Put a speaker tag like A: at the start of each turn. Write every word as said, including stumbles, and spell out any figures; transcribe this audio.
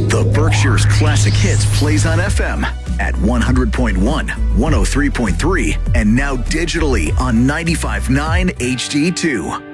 A: The Berkshire's Classic Hits plays on F M at one hundred point one, one oh three point three, and now digitally on ninety-five point nine H D two.